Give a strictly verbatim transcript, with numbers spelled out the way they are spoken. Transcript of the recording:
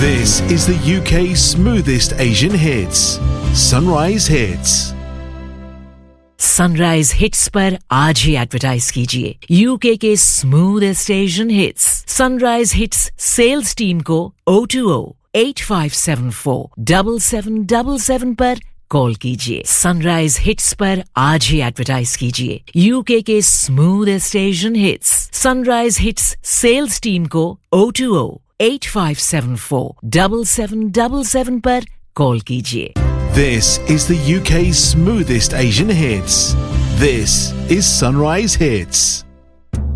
This is the U K's smoothest Asian hits. Sunrise Hits. Sunrise hits पर आज ही advertise कीजिए UK के smoothest Asian hits sunrise hits sales team को O two O eight five seven four seven seven seven seven पर call कीजिए sunrise hits पर आज ही advertise कीजिए यूके के smoothest Asian hits sunrise hits sales team को O two O eight five seven four seven seven seven seven पर call कीजिए This is the U K's smoothest Asian hits. This is Sunrise Hits.